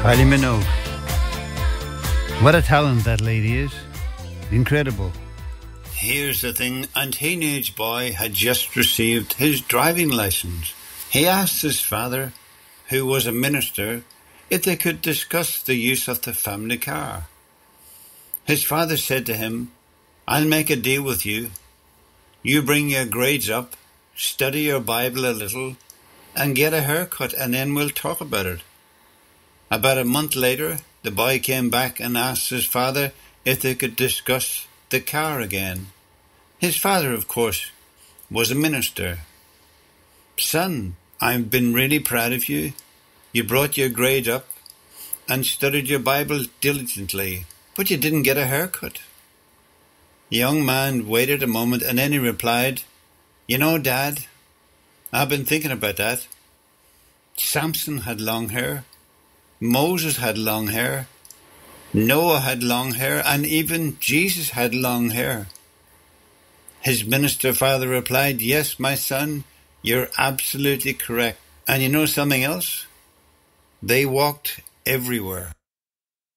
Kylie Minogue. What a talent that lady is. Incredible. Here's the thing. A teenage boy had just received his driving license. He asked his father, who was a minister, if they could discuss the use of the family car. His father said to him, "I'll make a deal with you. You bring your grades up, study your Bible a little, and get a haircut, and then we'll talk about it." About a month later, the boy came back and asked his father if they could discuss the car again. His father, of course, was a minister. "Son, I've been really proud of you. You brought your grades up and studied your Bible diligently, but you didn't get a haircut." The young man waited a moment and then he replied, "You know, Dad, I've been thinking about that. Samson had long hair. Moses had long hair. Noah had long hair, and even Jesus had long hair." His minister father replied, "Yes, my son, you're absolutely correct. And you know something else? They walked everywhere."